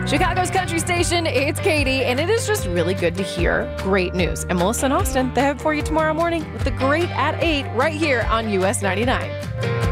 Chicago's country station, it's Katie, and it is just really good to hear great news. And Melissa and Austin, they have for you tomorrow morning with the Great at 8 right here on US 99.